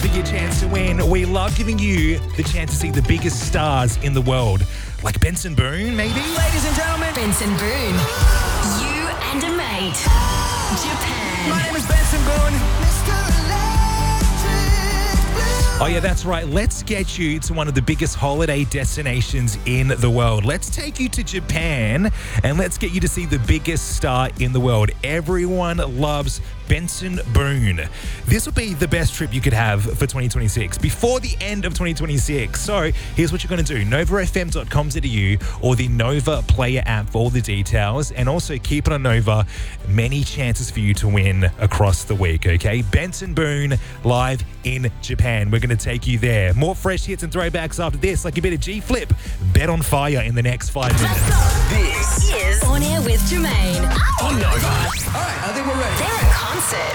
for your chance to win. We love giving you the chance to see the biggest stars in the world, like Benson Boone, maybe? Ladies and gentlemen, Benson Boone. You and a mate. Japan. my name is Benson Boone. Oh yeah, that's right. Let's get you to one of the biggest holiday destinations in the world. Let's take you to Japan and let's get you to see the biggest star in the world. Everyone loves Benson Boone. This will be the best trip you could have for 2026, before the end of 2026. So here's what you're going to do. NovaFM.com.au or the Nova Player app for all the details. And also keep it on Nova. Many chances for you to win across the week, okay? Benson Boone live in Japan. We're going to take you there. More fresh hits and throwbacks after this, like a bit of G-Flip. Bet on Fire in the next 5 minutes. This is On Air with Jermaine. On Nova. All right, I think we're ready. They're a concert.